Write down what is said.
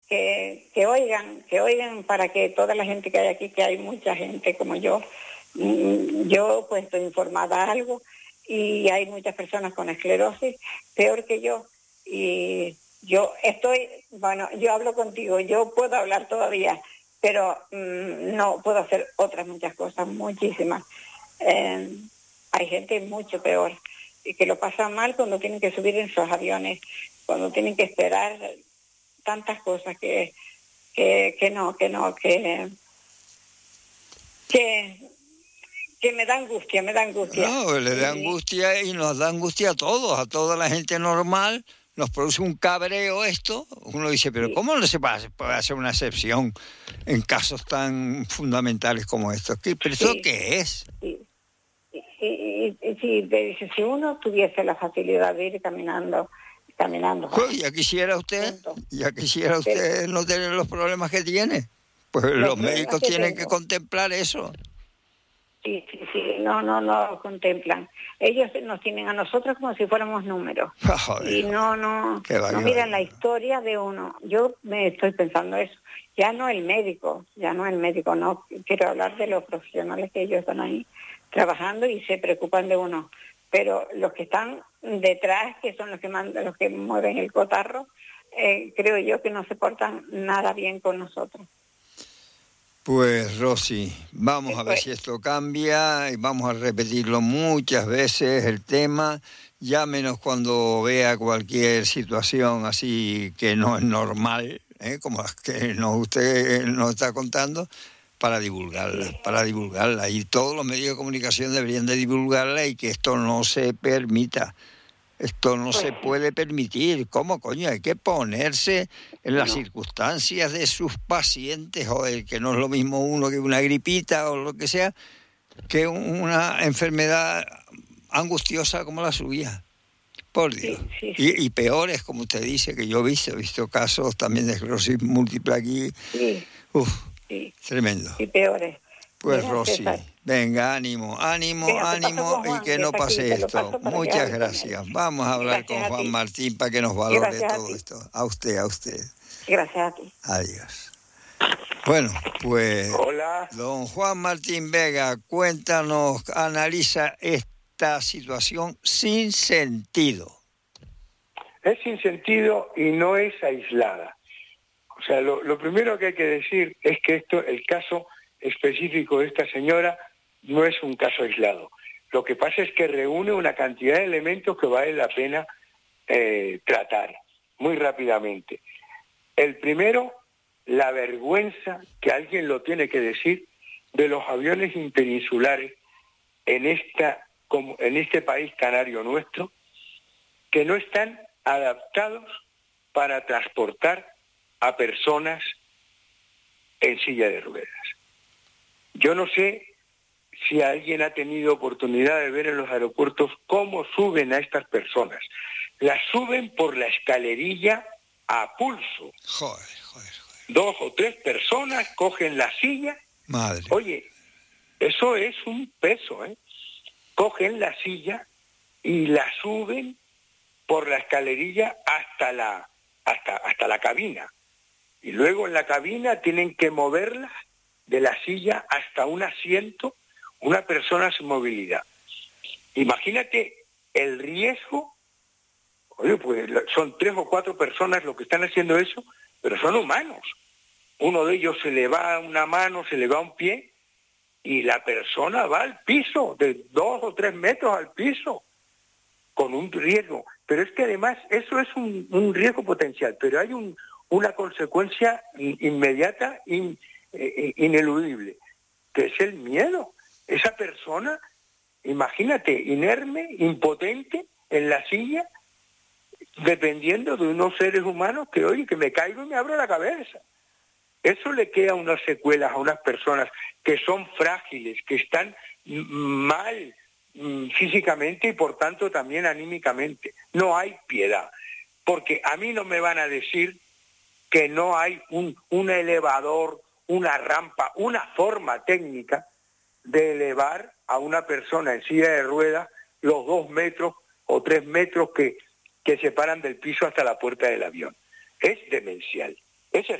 que oigan para que toda la gente que hay aquí, que hay mucha gente como yo pues estoy informada de algo y hay muchas personas con esclerosis, peor que yo, y yo yo hablo contigo, yo puedo hablar todavía, pero no puedo hacer otras muchas cosas, muchísimas. Hay gente mucho peor y que lo pasa mal cuando tienen que subir en sus aviones, cuando tienen que esperar tantas cosas que me da angustia. No, le da angustia y nos da angustia a todos, a toda la gente normal. Nos produce un cabreo esto. Uno dice, pero ¿cómo no se puede hacer una excepción en casos tan fundamentales como estos? ¿Pero esto qué es? Si uno tuviese la facilidad de ir caminando. Ya quisiera usted no tener los problemas que tiene. Pues los médicos tienen que contemplar eso. Sí, no contemplan. Ellos nos tienen a nosotros como si fuéramos números. Y no miran la historia de uno. Yo me estoy pensando eso. Ya no el médico, no quiero hablar de los profesionales que ellos están ahí trabajando y se preocupan de uno. Pero los que están detrás, que son los que mandan, los que mueven el cotarro, creo yo que no se portan nada bien con nosotros. Pues Rosy, vamos a ver si esto cambia y vamos a repetirlo muchas veces el tema. Llámenos cuando vea cualquier situación así que no es normal, como las que usted nos está contando, para divulgarla. Y todos los medios de comunicación deberían de divulgarla y que esto no se permita. Esto no se puede permitir. ¿Cómo, coño? Hay que ponerse en las circunstancias de sus pacientes, joder, que no es lo mismo uno que una gripita o lo que sea, que una enfermedad angustiosa como la suya. Por Dios. Sí. Y peores, como usted dice, que yo he visto casos también de esclerosis múltiple aquí. Sí. Tremendo. Y peores. Pues Rosy, venga, ánimo, y que no pase esto. Muchas gracias. Vamos a hablar con Juan Martín para que nos valore todo esto. A usted. Gracias a ti. Adiós. Bueno, pues hola. Don Juan Martín Vega, cuéntanos, analiza esta situación sin sentido. Es sin sentido y no es aislada. O sea, lo primero que hay que decir es que el caso específico de esta señora no es un caso aislado. Lo que pasa es que reúne una cantidad de elementos que vale la pena tratar muy rápidamente. El primero, la vergüenza, que alguien lo tiene que decir, de los aviones interinsulares en este país canario nuestro, que no están adaptados para transportar a personas en silla de ruedas. Yo no sé si alguien ha tenido oportunidad de ver en los aeropuertos cómo suben a estas personas. Las suben por la escalerilla a pulso. Joder. 2 o 3 personas cogen la silla. Madre. Oye, eso es un peso, Cogen la silla y la suben por la escalerilla hasta la cabina. Y luego en la cabina tienen que moverla de la silla hasta un asiento, una persona sin movilidad. Imagínate el riesgo. Oye, pues son 3 o 4 personas los que están haciendo eso, pero son humanos. Uno de ellos se le va una mano, se le va un pie, y la persona va al piso, de 2 o 3 metros al piso, con un riesgo. Pero es que además eso es un riesgo potencial, pero hay una consecuencia inmediata, ineludible, que es el miedo. Esa persona, imagínate, inerme, impotente, en la silla, dependiendo de unos seres humanos que, oye, que me caigo y me abro la cabeza. Eso le queda unas secuelas a unas personas que son frágiles, que están mal físicamente y por tanto también anímicamente. No hay piedad, porque a mí no me van a decir que no hay un elevador, una rampa, una forma técnica de elevar a una persona en silla de ruedas los 2 metros o 3 metros que separan del piso hasta la puerta del avión. Es demencial.